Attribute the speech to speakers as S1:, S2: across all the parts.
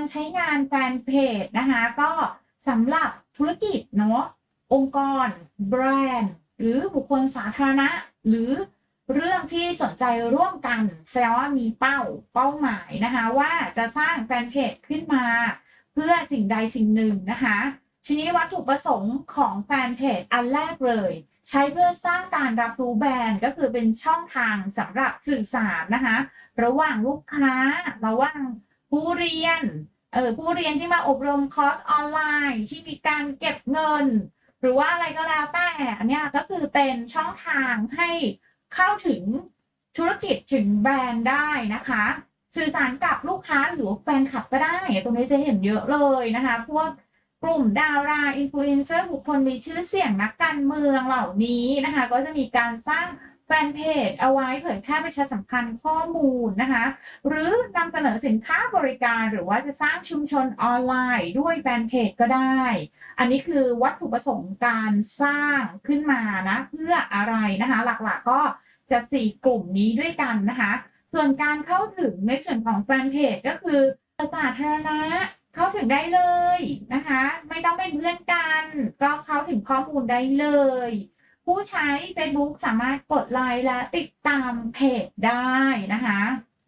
S1: ใช้งานแฟนเพจนะคะก็สำหรับธุรกิจเนาะองค์กรแบรนด์หรือบุคคลสาธารณะหรือเรื่องที่สนใจร่วมกันแสดงว่ามีเป้าหมายนะคะว่าจะสร้างแฟนเพจขึ้นมาเพื่อสิ่งใดสิ่งหนึ่งนะคะทีนี้วัตถุประสงค์ของแฟนเพจอันแรกเลยใช้เพื่อสร้างการรับรู้แบรนด์ก็คือเป็นช่องทางสำหรับสื่อสารนะคะระหว่างลูกค้าระหว่างผู้เรียนผู้เรียนที่มาอบรมคอร์สออนไลน์ที่มีการเก็บเงินหรือว่าอะไรก็แล้วแต่อันนี้ก็คือเป็นช่องทางให้เข้าถึงธุรกิจถึงแบรนด์ได้นะคะสื่อสารกับลูกค้าหรือแฟนคลับก็ได้ตรงนี้จะเห็นเยอะเลยนะคะพวกกลุ่มดาราอินฟลูเอนเซอร์บุคคลมีชื่อเสียงนักการเมืองเหล่านี้นะคะก็จะมีการสร้างแฟนเพจเอาไว้เผยแพร่ประชาสัมพันธ์ข้อมูลนะคะหรือนำเสนอสินค้าบริการหรือว่าจะสร้างชุมชนออนไลน์ด้วยแฟนเพจก็ได้อันนี้คือวัตถุประสงค์การสร้างขึ้นมานะเพื่ออะไรนะคะหลักๆก็จะ4กลุ่มนี้ด้วยกันนะคะส่วนการเข้าถึงในส่วนของแฟนเพจก็คือสาธารณะเข้าถึงได้เลยนะคะไม่ต้องเป็นเพื่อนกันก็เข้าถึงข้อมูลได้เลยผู้ใช้ Facebook สามารถกดไลค์และติดตามเพจได้นะคะ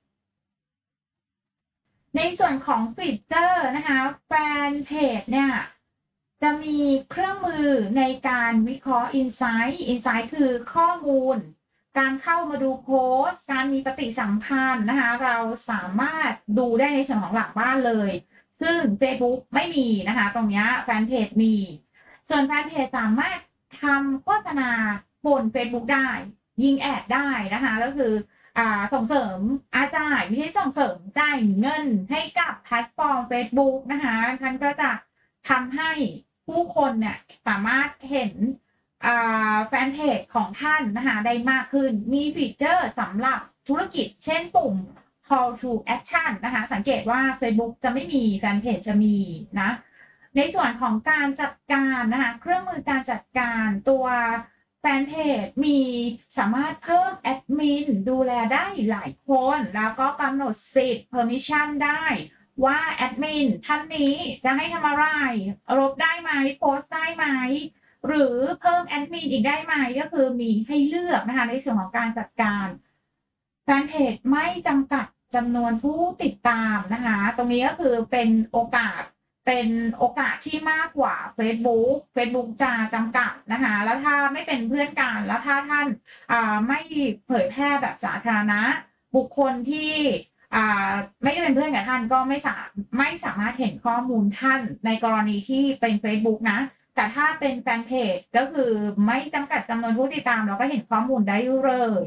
S1: ในส่วนของฟีเจอร์นะคะแฟนเพจเนี่ยจะมีเครื่องมือในการวิเคราะห์ Insight คือข้อมูลการเข้ามาดูโพสต์การมีปฏิสัมพันธ์นะคะเราสามารถดูได้ในส่วนของหลักบ้านเลยซึ่ง Facebook ไม่มีนะคะตรงนี้แฟนเพจมีส่วนแฟนเพจสามารถทำโฆษณาบน Facebook ได้ยิงแอดได้นะคะก็คือส่งเสริมจ่ายไม่ใช่ส่งเสริมจ่ายเงินให้กับแพลตฟอร์ม Facebook นะคะท่านก็จะทำให้ผู้คนเนี่ยสามารถเห็นแฟนเพจของท่านนะคะได้มากขึ้นมีฟีเจอร์สำหรับธุรกิจเช่นปุ่ม call to action นะคะสังเกตว่า Facebook จะไม่มีแฟนเพจจะมีนะในส่วนของการจัดการนะคะเครื่องมือการจัดการตัวแฟนเพจมีสามารถเพิ่มแอดมินดูแลได้หลายคนแล้วก็กำหนดสิทธิ์ permission ได้ว่าแอดมินท่านนี้จะให้ทำอะไรลบได้ไหมโพสต์ได้ไหมหรือเพิ่มแอดมินอีกได้ไหมก็คือมีให้เลือกนะคะในส่วนของการจัดการแฟนเพจไม่จำกัดจำนวนผู้ติดตามนะคะตรงนี้ก็คือเป็นโอกาสที่มากกว่า Facebook จะจำกัดนะคะแล้วถ้าไม่เป็นเพื่อนกันแล้วถ้าท่านไม่เผยแพร่แบบสาธารณะบุคคลที่ไม่ได้เป็นเพื่อนกับท่านก็ไม่สามารถเห็นข้อมูลท่านในกรณีที่เป็น Facebook นะแต่ถ้าเป็นแฟนเพจก็คือไม่จำกัดจำนวนผู้ติดตามเราก็เห็นข้อมูลได้เลย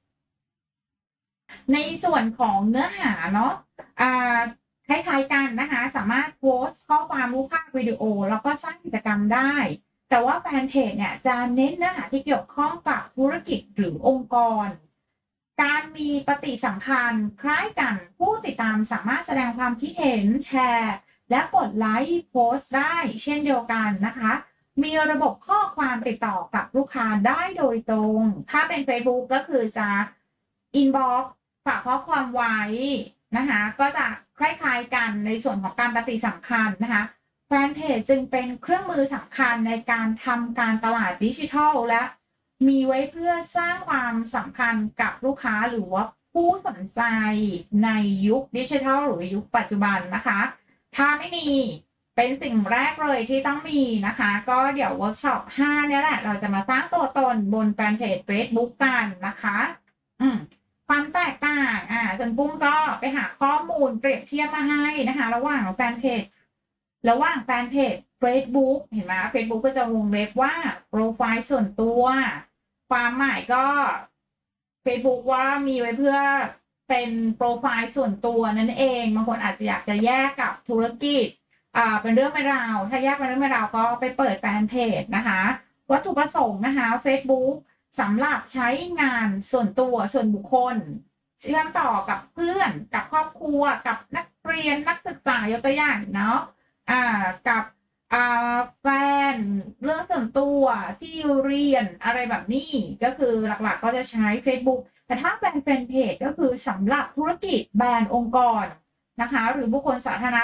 S1: ในส่วนของเนื้อหาเนาะคล้ายๆกันนะคะสามารถโพสต์ข้อความรูปภาพวิดีโอแล้วก็สร้างกิจกรรมได้แต่ว่าแฟนเพจเนี่ยจะเน้นเนื้อหาที่เกี่ยวข้องกับธุรกิจหรือองค์กรการมีปฏิสัมพันธ์คล้ายกันผู้ติดตามสามารถแสดงความคิดเห็นแชร์และกดไลค์โพสต์ได้เช่นเดียวกันนะคะมีระบบข้อความติดต่อกับลูกค้าได้โดยตรงถ้าเป็น Facebook ก็คือจะ inbox ฝากข้อความไว้นะคะก็จะคล้ายๆกันในส่วนของการปฏิสัมพันธ์นะคะแฟนเพจจึงเป็นเครื่องมือสำคัญในการทำการตลาดดิจิทัลและมีไว้เพื่อสร้างความสัมพันธ์กับลูกค้าหรือว่าผู้สนใจในยุคดิจิทัลหรือยุคปัจจุบันนะคะถ้าไม่มีเป็นสิ่งแรกเลยที่ต้องมีนะคะก็เดี๋ยวเวิร์กช็อป5เนี่ยแหละเราจะมาสร้างตัวตนบนแฟนเพจ Facebook กันนะคะความแตกต่างส่วนปุ้มก็ไปหาข้อมูลเปรียบเทียบมาให้นะคะระหว่างแฟนเพจ Facebook เห็นไหม Facebook ก็จะวงเล็บว่าโปรไฟล์ส่วนตัวความหมายก็ Facebook ว่ามีไว้เพื่อเป็นโปรไฟล์ส่วนตัวนั่นเองบางคนอาจจะอยากจะแยกกับธุรกิจเป็นเรื่องเป็นราวถ้าแยกเป็นเรื่องเป็นราวก็ไปเปิดแฟนเพจนะคะวัตถุประสงค์นะคะ Facebookสำหรับใช้งานส่วนตัวส่วนบุคคลเชื่อมต่อกับเพื่อนกับครอบครัวกับนักเรียนนักศึกษายกตัวอย่างเนาะกับแฟนเรื่องส่วนตัวที่เรียนอะไรแบบนี้ก็คือหลักๆก็จะใช้ Facebook แต่ถ้าแฟนเพจก็คือสำหรับธุรกิจแบรนด์องค์กรนะคะหรือบุคคลสาธารณะ